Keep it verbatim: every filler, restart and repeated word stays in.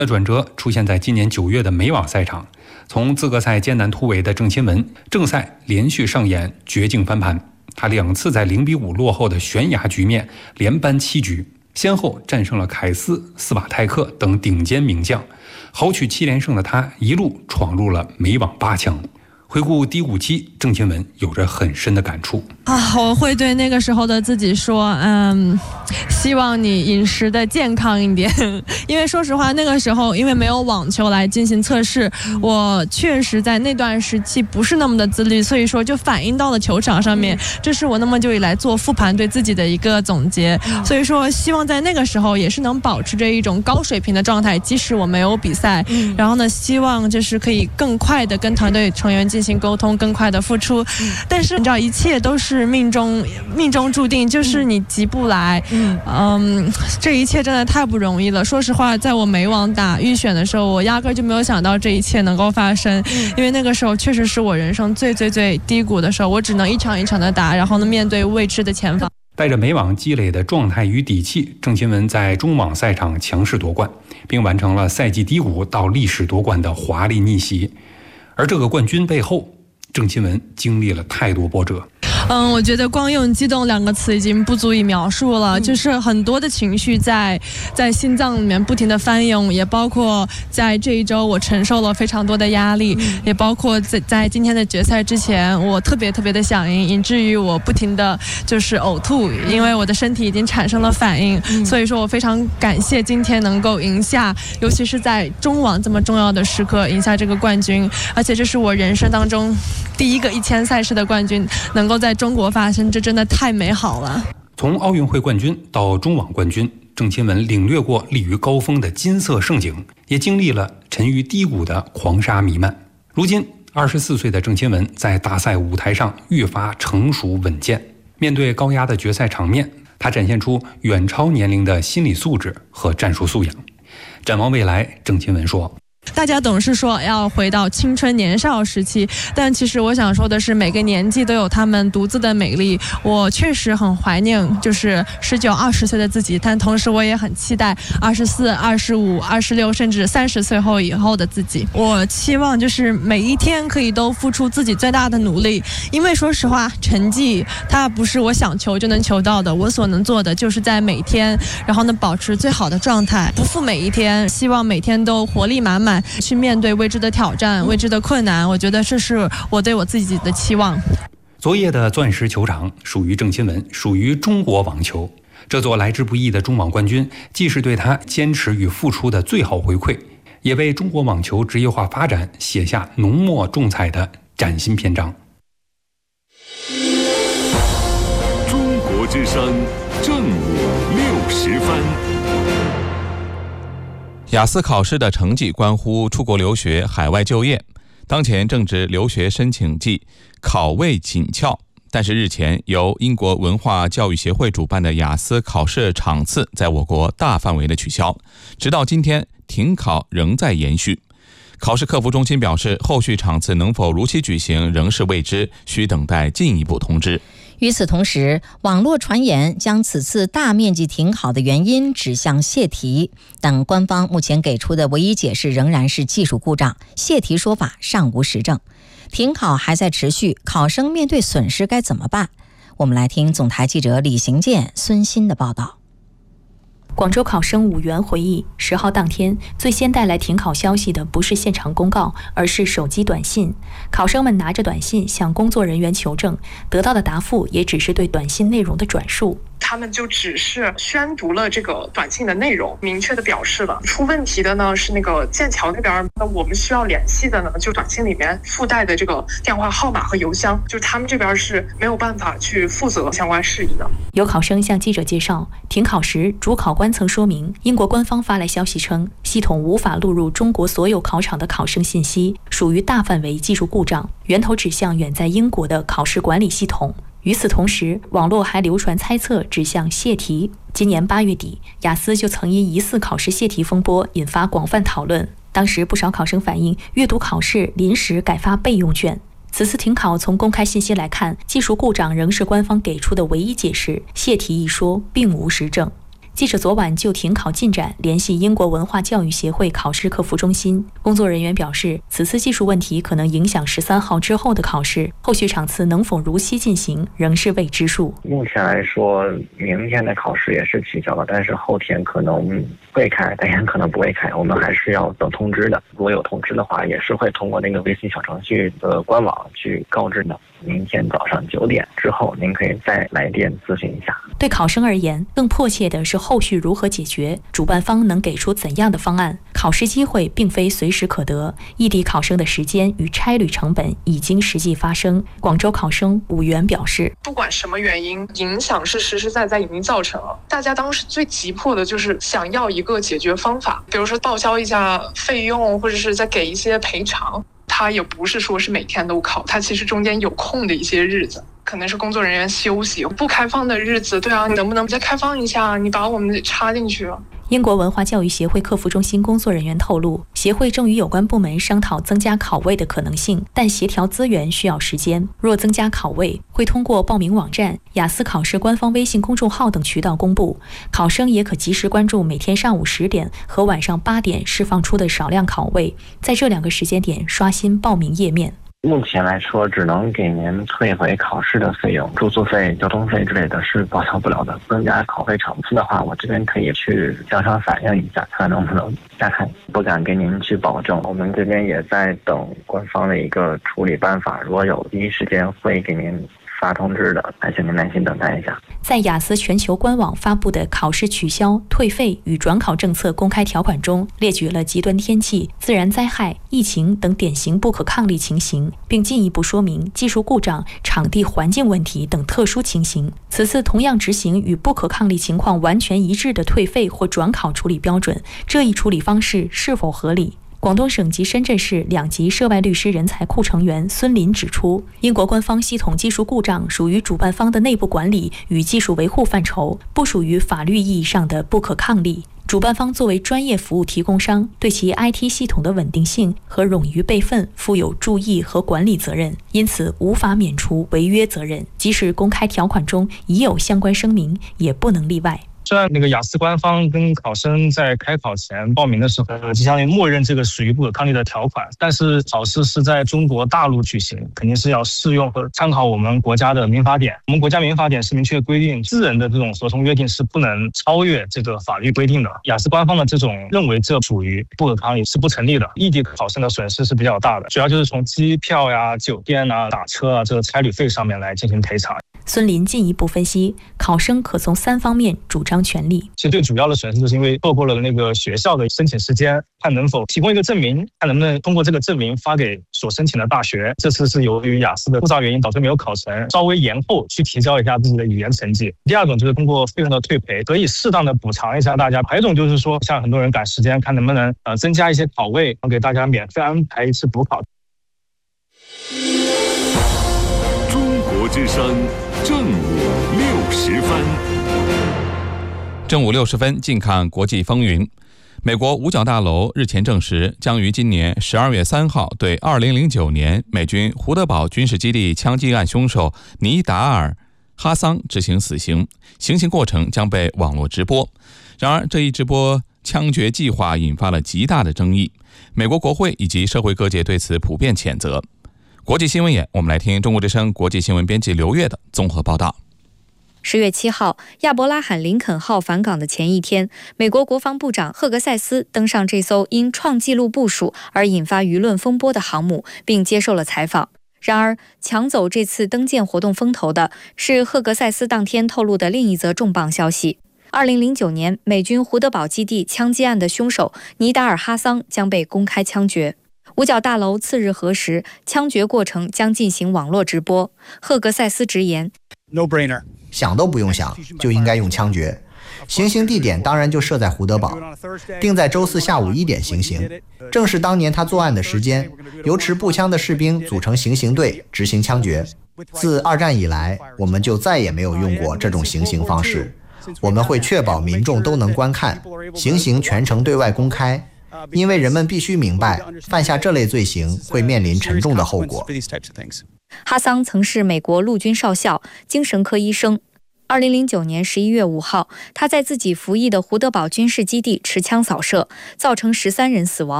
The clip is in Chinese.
转折出现在今年九月的美网赛场，从资格赛艰难突围的郑钦文，正赛连续上演绝境翻盘。他两次在零比五落后的悬崖局面连扳七局，先后战胜了凯斯、斯瓦泰克等顶尖名将，豪取七连胜的他一路闯入了美网八强。回顾低谷期，郑钦文有着很深的感触啊！我会对那个时候的自己说，嗯，希望你饮食的健康一点，因为说实话，那个时候因为没有网球来进行测试，我确实在那段时期不是那么的自律，所以说就反映到了球场上面。这是我那么久以来做复盘对自己的一个总结，所以说希望在那个时候也是能保持着一种高水平的状态，即使我没有比赛，然后呢，希望就是可以更快的跟团队成员进行进行沟通，更快的付出。但是你知道，一切都是命中命中注定，就是你急不来。嗯, 嗯，这一切真的太不容易了。说实话，在我美网打预选的时候，我压根就没有想到这一切能够发生，因为那个时候确实是我人生最最最低谷的时候，我只能一场一场的打，然后呢，面对未知的前方。 带着美网积累的状态与底气，郑钦文在中网赛场强势夺冠，并完成了赛季低谷到历史夺冠的华丽逆袭。而这个冠军背后，郑钦文经历了太多波折。 嗯，我觉得光用激动两个词已经不足以描述了，嗯、就是很多的情绪在在心脏里面不停的翻涌，也包括在这一周我承受了非常多的压力，嗯、也包括在在今天的决赛之前，我特别特别的想赢，以至于我不停的就是呕吐，因为我的身体已经产生了反应。嗯、所以说我非常感谢今天能够赢下，尤其是在中网这么重要的时刻赢下这个冠军，而且这是我人生当中第一个一千赛事的冠军，能够在中国发生，这真的太美好了。 从奥运会冠军到中网冠军，郑钦文领略过立于高峰的金色盛景，也经历了沉于低谷的狂沙弥漫。如今二十四岁的郑钦文在大赛舞台上愈发成熟稳健，面对高压的决赛场面，他展现出远超年龄的心理素质和战术素养。展望未来，郑钦文说， 大家总是说要回到青春年少时期，但其实我想说的是，每个年纪都有他们独自的美丽。我确实很怀念就是十九、二十岁的自己，但同时我也很期待二十四、二十五、二十六，甚至三十岁后以后的自己。我期望就是每一天可以都付出自己最大的努力，因为说实话，成绩它不是我想求就能求到的，我所能做的就是在每天，然后呢保持最好的状态，不负每一天，希望每天都活力满满。去面对未知的挑战、未知的困难，我觉得这是我对我自己的期望。 昨夜的钻石球场属于郑钦文，属于中国网球。这座来之不易的中网冠军，既是对他坚持与付出的最好回馈，也为中国网球职业化发展写下浓墨重彩的崭新篇章。 中国之声，正午六时分。 雅思考试的成绩关乎出国留学、海外就业，当前正值留学申请季，考位紧俏。但是日前由英国文化教育协会主办的雅思考试场次在我国大范围的取消，直到今天停考仍在延续。考试客服中心表示，后续场次能否如期举行仍是未知，需等待进一步通知。 与此同时，网络传言将此次大面积停考的原因指向泄题，但官方目前给出的唯一解释仍然是技术故障，泄题说法尚无实证。停考还在持续，考生面对损失该怎么办？我们来听总台记者李行健、孙鑫的报道。 广州考生武元回忆，十号当天最先带来停考消息的不是现场公告，而是手机短信。考生们拿着短信向工作人员求证，得到的答复也只是对短信内容的转述。 他们就只是宣读了这个短信的内容，明确的表示了出问题的呢是那个剑桥那边，那我们需要联系的呢就短信里面附带的这个电话号码和邮箱，就是他们这边是没有办法去负责相关事宜的。 有考生向记者介绍，停考时主考官曾说明，英国官方发来消息称，系统无法录入中国所有考场的考生信息，属于大范围技术故障，源头指向远在英国的考试管理系统。与此同时，网络还流传猜测指向泄题。今年八月底，雅思就曾因疑似考试泄题风波引发广泛讨论。当时不少考生反映，阅读考试临时改发备用卷。此次停考，从公开信息来看，技术故障仍是官方给出的唯一解释，泄题一说并无实证。 记者昨晚就停考进展联系英国文化教育协会考试客服中心，工作人员表示，此次技术问题可能影响十三号之后的考试，后续场次能否如期进行仍是未知数。 目前来说，明天的考试也是取消了，但是后天可能会开，但也可能不会开，我们还是要等通知的。如果有通知的话，也是会通过那个微信小程序的官网去告知的。明天早上九点之后，您可以再来电咨询一下。 对考生而言，更迫切的是后续如何解决，主办方能给出怎样的方案？考试机会并非随时可得，异地考生的时间与差旅成本已经实际发生。广州考生武元表示， 不管什么原因，影响是实实在在已经造成了。大家当时最急迫的就是想要一个解决方法，比如说报销一下费用，或者是再给一些赔偿。他也不是说是每天都考，他其实中间有空的一些日子，可能是工作人员休息不开放的日子，对啊，你能不能再开放一下？你把我们插进去。 英国文化教育协会客服中心工作人员透露，协会正与有关部门商讨增加考位的可能性，但协调资源需要时间。若增加考位，会通过报名网站、雅思考试官方微信公众号等渠道公布，考生也可及时关注每天上午十点和晚上八点释放出的少量考位，在这两个时间点刷新报名页面。 目前来说，只能给您退回考试的费用，住宿费、交通费之类的是报销不了的。增加考费场次的话，我这边可以去向上反映一下，看能不能加开，不敢给您去保证。我们这边也在等官方的一个处理办法，如果有第一时间会给您发通知的，还请您耐心等待一下。 在雅思全球官网发布的考试取消、退费与转考政策公开条款中，列举了极端天气、自然灾害、疫情等典型不可抗力情形，并进一步说明技术故障、场地环境问题等特殊情形。此次同样执行与不可抗力情况完全一致的退费或转考处理标准，这一处理方式是否合理？广东省及深圳市两级涉外律师人才库成员孙林指出，英国官方系统技术故障属于主办方的内部管理与技术维护范畴，不属于法律意义上的不可抗力。主办方作为专业服务提供商，对其 I T 系统的稳定性和冗余备份负有注意和管理责任，因此无法免除违约责任。即使公开条款中已有相关声明，也不能例外。 虽然那个雅思官方跟考生在开考前报名的时候，就相当于默认这个属于不可抗力的条款，但是考试是在中国大陆举行，肯定是要适用和参考我们国家的民法典。我们国家民法典是明确规定，私人的这种合同约定是不能超越这个法律规定的。雅思官方的这种认为这属于不可抗力是不成立的，异地考生的损失是比较大的，主要就是从机票呀、酒店啊、打车啊这个差旅费上面来进行赔偿。 孙林进一步分析，考生可从三方面主张权利。 其实最主要的损失就是因为错过了那个学校的申请时间，看能否提供一个证明，看能不能通过这个证明发给所申请的大学。这次是由于雅思的复杂原因导致没有考成，稍微延后去提交一下自己的语言成绩。第二种就是通过费用的退赔，可以适当的补偿一下大家。还有一种就是说，像很多人赶时间，看能不能呃增加一些考位，给大家免费安排一次补考。 中国之声正午六十分， 正午六十分，近看国际风云。美国五角大楼日前证实，将于今年十二月三号对二零零九年美军胡德堡军事基地枪击案凶手尼达尔·哈桑执行死刑，行刑过程将被网络直播。然而，这一直播枪决计划引发了极大的争议，美国国会以及社会各界对此普遍谴责。国际新闻眼，我们来听中国之声国际新闻编辑刘越的综合报道。 十月七号，亚伯拉罕林肯号返港的前一天，美国国防部长赫格塞斯登上这艘因创纪录部署而引发舆论风波的航母，并接受了采访。然而，抢走这次登舰活动风头的是赫格塞斯当天透露的另一则重磅消息：二零零九年美军胡德堡基地枪击案的凶手尼达尔·哈桑将被公开枪决。五角大楼次日核实，枪决过程将进行网络直播。赫格塞斯直言 ：“No brainer， 想都不用想，就应该用枪决。行刑地点当然就设在胡德堡，定在周四下午一点行刑，正是当年他作案的时间。由持步枪的士兵组成行刑队执行枪决。自二战以来，我们就再也没有用过这种行刑方式。我们会确保民众都能观看，行刑全程对外公开。”因为人们必须明白，犯下这类罪行会面临沉重的后果。 哈桑曾是美国陆军少校、精神科医生。 二零零九年十一月五号，他在自己服役的胡德堡军事基地持枪扫射，造成十三人死亡。